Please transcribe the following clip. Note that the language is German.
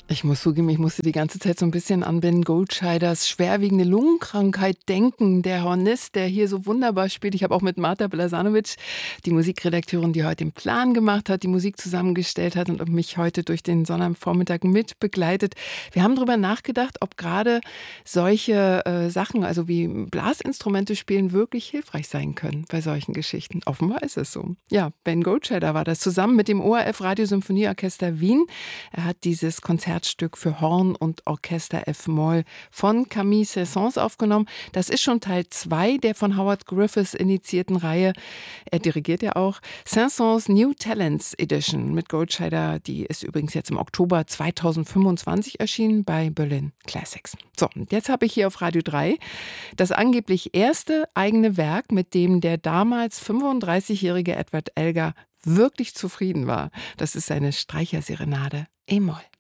Ich muss zugeben, ich musste die ganze Zeit so ein bisschen an Ben Goldscheiders schwerwiegende Lungenkrankheit denken. Der Hornist, der hier so wunderbar spielt. Ich habe auch mit Marta Blasanovic, die Musikredakteurin, die heute den Plan gemacht hat, die Musik zusammengestellt hat und mich heute durch den Sonnabendvormittag mit begleitet. Wir haben darüber nachgedacht, ob gerade solche Sachen, also wie Blasinstrumente spielen, wirklich hilfreich sein können bei solchen Geschichten. Offenbar ist es so. Ja, Ben Goldscheider war das zusammen mit dem ORF Radiosymphonieorchester Wien. Er hat dieses Konzertstück für Horn und Orchester F-Moll von Camille Saint-Saëns aufgenommen. Das ist schon Teil 2 der von Howard Griffiths initiierten Reihe. Er dirigiert ja auch Saint-Saëns New Talents Edition mit Goldscheider. Die ist übrigens jetzt im Oktober 2025 erschienen bei Berlin Classics. So, und jetzt habe ich hier auf Radio 3 das angeblich erste eigene Werk, mit dem der damals 35-jährige Edward Elgar wirklich zufrieden war. Das ist seine Streicherserenade E-Moll.